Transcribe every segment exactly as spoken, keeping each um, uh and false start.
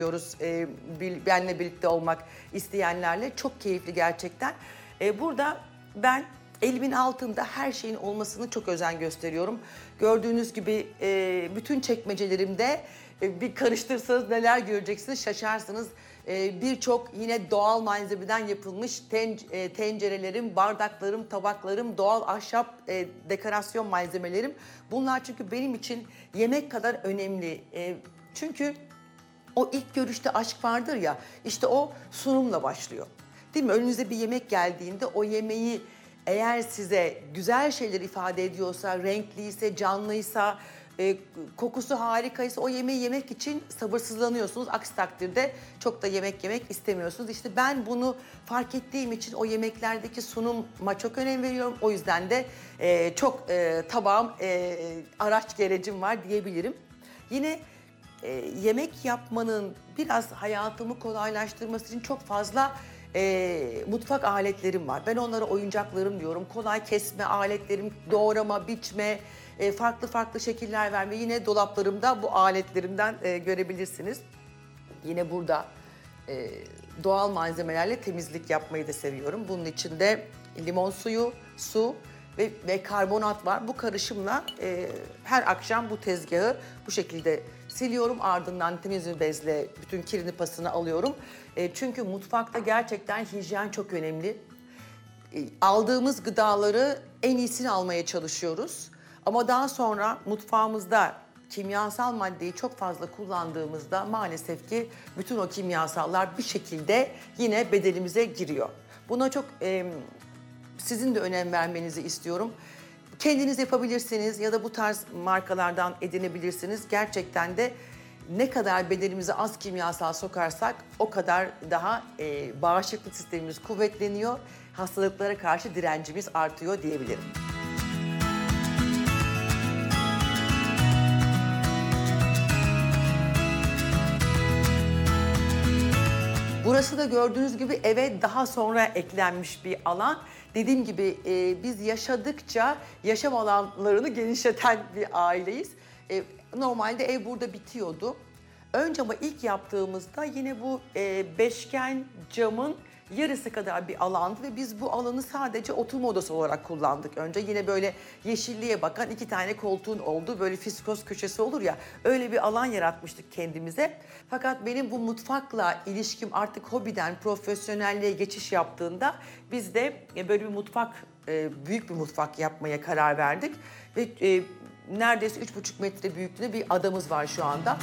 diyoruz. E, bil- benle birlikte olmak isteyenlerle çok keyifli gerçekten. E, burada ben elimin altında her şeyin olmasını çok özen gösteriyorum. Gördüğünüz gibi e, bütün çekmecelerimde e, bir karıştırsanız neler göreceksiniz, şaşarsınız. E, Birçok yine doğal malzemeden yapılmış ten, e, tencerelerim, bardaklarım, tabaklarım, doğal ahşap e, dekorasyon malzemelerim. Bunlar çünkü benim için yemek kadar önemli. E, çünkü o ilk görüşte aşk vardır ya, işte o sunumla başlıyor. Değil mi? Önünüze bir yemek geldiğinde o yemeği eğer size güzel şeyler ifade ediyorsa, renkliyse, canlıysa, e, kokusu harikaysa o yemeği yemek için sabırsızlanıyorsunuz. Aksi takdirde çok da yemek yemek istemiyorsunuz. İşte ben bunu fark ettiğim için o yemeklerdeki sunuma çok önem veriyorum. O yüzden de e, çok e, tabağım, e, araç gerecim var diyebilirim. Yine e, yemek yapmanın biraz hayatımı kolaylaştırması için çok fazla e, mutfak aletlerim var. Ben onlara oyuncaklarım diyorum. Kolay kesme aletlerim, doğrama, biçme, e, farklı farklı şekiller verme. Yine dolaplarımda bu aletlerimden e, görebilirsiniz. Yine burada e, doğal malzemelerle temizlik yapmayı da seviyorum. Bunun içinde limon suyu, su ve, ve karbonat var. Bu karışımla e, her akşam bu tezgahı bu şekilde siliyorum. Ardından temiz bir bezle bütün kirini pasını alıyorum. E, çünkü mutfakta gerçekten hijyen çok önemli. E, aldığımız gıdaları en iyisini almaya çalışıyoruz. Ama daha sonra mutfağımızda kimyasal maddeyi çok fazla kullandığımızda maalesef ki bütün o kimyasallar bir şekilde yine bedenimize giriyor. Buna çok e, sizin de önem vermenizi istiyorum. Kendiniz yapabilirsiniz ya da bu tarz markalardan edinebilirsiniz. Gerçekten de ne kadar bedenimize az kimyasal sokarsak o kadar daha e, bağışıklık sistemimiz kuvvetleniyor. Hastalıklara karşı direncimiz artıyor diyebilirim. Burası da gördüğünüz gibi eve daha sonra eklenmiş bir alan. Dediğim gibi e, biz yaşadıkça yaşam alanlarını genişleten bir aileyiz. E, normalde ev burada bitiyordu. Önce ama ilk yaptığımızda yine bu e, beşgen camın yarısı kadar bir alandı ve biz bu alanı sadece oturma odası olarak kullandık. Önce yine böyle yeşilliğe bakan iki tane koltuğun olduğu böyle fiskos köşesi olur ya, öyle bir alan yaratmıştık kendimize. Fakat benim bu mutfakla ilişkim artık hobiden profesyonelliğe geçiş yaptığında biz de böyle bir mutfak, e, büyük bir mutfak yapmaya karar verdik. Ve e, neredeyse üç buçuk metre büyüklüğünde bir adamız var şu anda.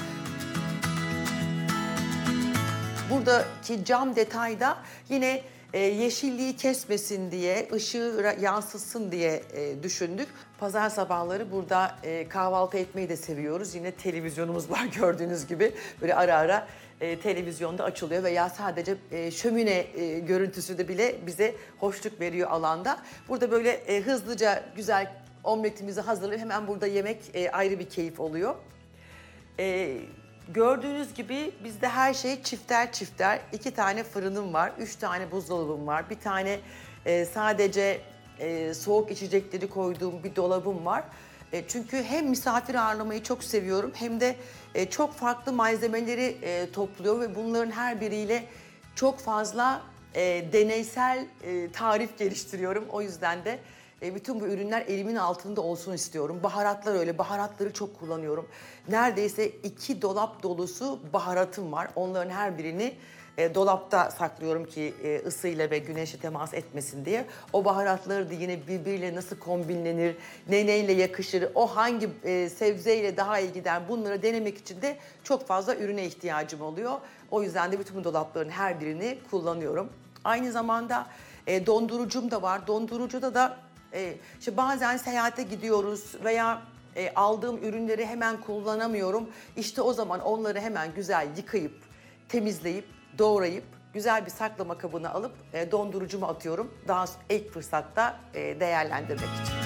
Buradaki cam detayda yine e, yeşilliği kesmesin diye, ışığı yansıtsın diye e, düşündük. Pazar sabahları burada e, kahvaltı etmeyi de seviyoruz. Yine televizyonumuz var gördüğünüz gibi. Böyle ara ara e, televizyonda açılıyor veya sadece e, şömine e, görüntüsü de bile bize hoşluk veriyor alanda. Burada böyle e, hızlıca güzel omletimizi hazırlayıp hemen burada yemek e, ayrı bir keyif oluyor. E, Gördüğünüz gibi bizde her şey çifter çifter. İki tane fırınım var, üç tane buzdolabım var, bir tane e, sadece e, soğuk içecekleri koyduğum bir dolabım var. E, çünkü hem misafir ağırlamayı çok seviyorum hem de e, çok farklı malzemeleri e, topluyor ve bunların her biriyle çok fazla e, deneysel e, tarif geliştiriyorum. O yüzden de E, bütün bu ürünler elimin altında olsun istiyorum. Baharatlar öyle, baharatları çok kullanıyorum. Neredeyse iki dolap dolusu baharatım var. Onların her birini e, dolapta saklıyorum ki e, ısıyla ve güneşe temas etmesin diye. O baharatları da yine birbiriyle nasıl kombinlenir, ne neyle yakışır, o hangi e, sebzeyle daha iyi gider, bunları denemek için de çok fazla ürüne ihtiyacım oluyor. O yüzden de bütün bu dolapların her birini kullanıyorum. Aynı zamanda e, dondurucum da var. Dondurucuda da Ee, işte bazen seyahate gidiyoruz veya e, aldığım ürünleri hemen kullanamıyorum. İşte o zaman onları hemen güzel yıkayıp, temizleyip, doğrayıp, güzel bir saklama kabına alıp e, dondurucuma atıyorum. Daha ilk fırsatta e, değerlendirmek için.